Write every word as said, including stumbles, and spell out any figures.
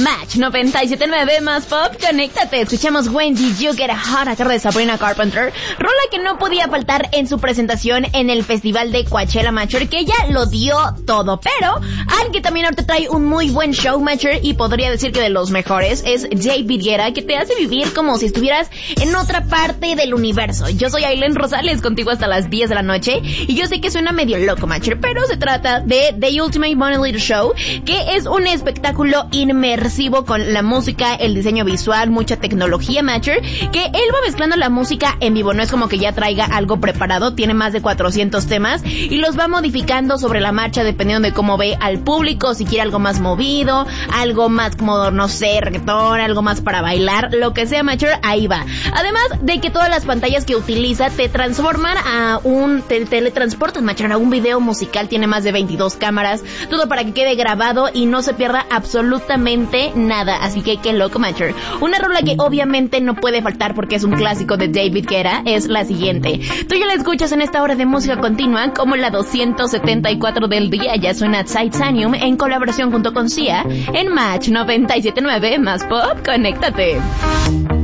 Match noventa y siete punto nueve más pop, conéctate. Escuchamos When Did You Get Hot a cargo de Sabrina Carpenter, rola que no podía faltar en su presentación en el festival de Coachella, Matcher, que ella lo dio todo. Pero alguien que también ahorita trae un muy buen show, Matcher, y podría decir que de los mejores, es David Guetta, que te hace vivir como si estuvieras en otra parte del universo. Yo soy Aileen Rosales, contigo hasta las diez de la noche, y yo sé que suena medio loco, Matcher, pero se trata de The Ultimate Bunny Little Show, que es un espectáculo inmersivo con la música, el diseño visual, mucha tecnología, Matcher, que él va mezclando la música en vivo, no es como que ya traiga algo preparado, tiene más de cuatrocientos temas y los va modificando sobre la marcha dependiendo de cómo ve al público, si quiere algo más movido, algo más como, no sé, reggaetón, algo más para bailar, lo que sea, Matcher, ahí va. Además de que todas las pantallas que utiliza te transforman a un, te teletransportan, Matcher, a un video musical, tiene más de veintidós cámaras, todo para que quede grabado y no se pierda absolutamente nada, así que qué loco, Matcher. Una rola que obviamente no puede faltar porque es un clásico de David Guetta es la siguiente. Tú ya la escuchas en esta hora de música continua como la doscientos setenta y cuatro del día, ya suena Titanium en colaboración junto con Sia en Match noventa y siete punto nueve más pop, conéctate.